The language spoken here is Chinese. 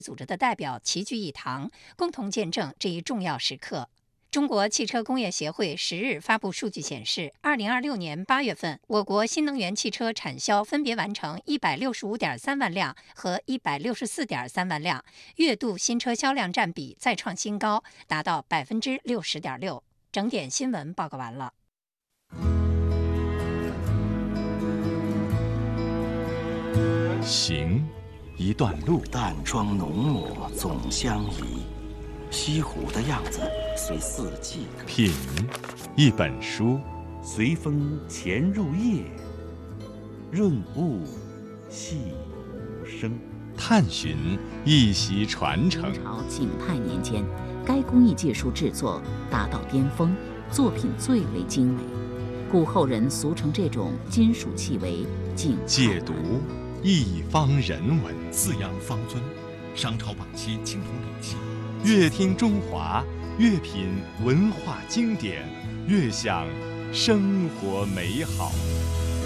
组织的代表齐聚一堂，共同见证这一重要时刻。中国汽车工业协会10日发布数据显示，2026年8月份，我国新能源汽车产销分别完成165.3万辆和164.3万辆，月度新车销量占比再创新高，达到60.6%。整点新闻报告完了。 行，一段路， 淡妆浓抹总相宜。西湖的样子随四季。 品，一本书， 随风潜入夜，润物细无声。 探寻一席传承。 明朝景泰年间，该工艺技术制作达到巅峰，作品最为精美，故后人俗称这种金属器为景泰。 解读一方人文， 四羊方尊，商朝晚期青铜礼器。 越听中华，越品文化经典，越享生活美好。